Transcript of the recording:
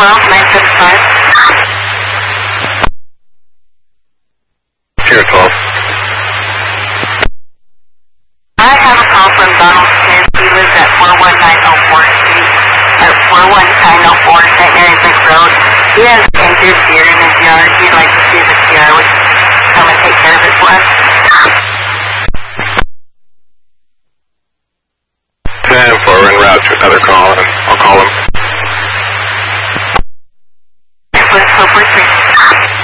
Here, 12. I have a call from Donald Smith. He lives at 41904 Street, at 41904 St. Mary's Lake Road. He has injured deer in his yard. He'd like to see if the PR would come and take care of it for us. 10-4, en route to another call.